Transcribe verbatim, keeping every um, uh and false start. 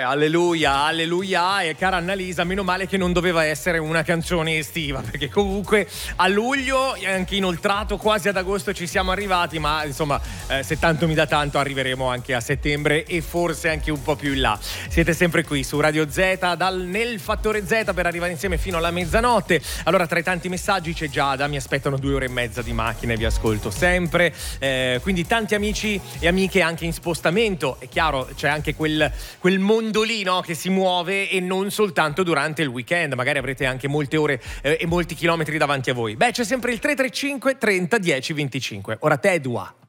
alleluia, alleluia. E cara Annalisa, meno male che non doveva essere una canzone estiva, perché comunque a luglio, anche inoltrato quasi ad agosto ci siamo arrivati, ma insomma eh, se tanto mi dà tanto arriveremo anche a settembre e forse anche un po' più in là. Siete sempre qui su Radio Z, dal, nel Fattore Z, per arrivare insieme fino alla mezzanotte. Allora, tra i tanti messaggi c'è Giada, mi aspettano due ore e mezza di macchina e vi ascolto sempre, eh, quindi tanti amici e amiche anche in spostamento. È chiaro, c'è anche quel, quel mondolino che si muove, e non soltanto durante il weekend, magari avrete anche molte ore eh, e molti chilometri davanti a voi. Beh, c'è sempre il tre tre cinque trenta dieci venticinque. Ora Tedua.